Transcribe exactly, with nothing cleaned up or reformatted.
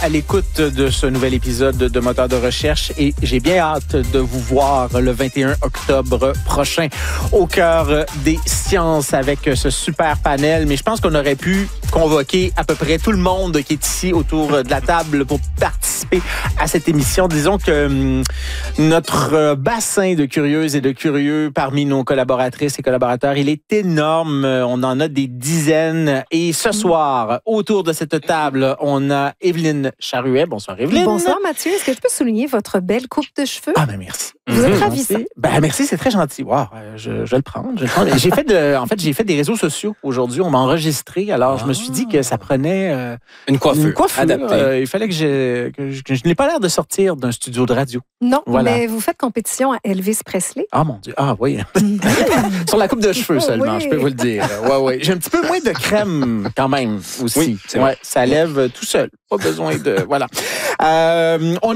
à l'écoute de ce nouvel épisode de Moteur de recherche et j'ai bien hâte de vous voir le vingt et un octobre prochain au cœur des sciences avec ce super panel. Mais je pense qu'on aurait pu convoquer à peu près tout le monde qui est ici autour de la table pour participer à cette émission. Disons que hum, notre bassin de curieuses et de curieux parmi nos collaboratrices et collaborateurs, il est énorme. On en a des dizaines. Et ce soir, autour de cette table, on a Evelyne Charuet. Bonsoir, Evelyne. Bonsoir, Mathieu. Est-ce que je peux souligner votre belle coupe de cheveux? Ah, ben merci. Vous êtes Mmh. ravissant. Ben, merci, c'est très gentil. Wow, je, je vais le prendre. Je vais le prendre. J'ai fait de, en fait, j'ai fait des réseaux sociaux aujourd'hui. On m'a enregistré. Alors, ah. je me suis dit que ça prenait euh, une coiffure, une coiffure adaptée. Euh, il fallait que je, que je, que je n'ai pas l'air de sortir d'un studio de radio. Non, voilà. Mais vous faites compétition à Elvis Presley. Ah, mon Dieu. Ah, oui. Sur la coupe de cheveux seulement, oui. je peux vous le dire. Ouais, ouais. J'ai un petit peu moins de crème quand même aussi. Oui, c'est ouais, vrai. ça lève tout seul. Pas besoin de... Voilà. Euh, on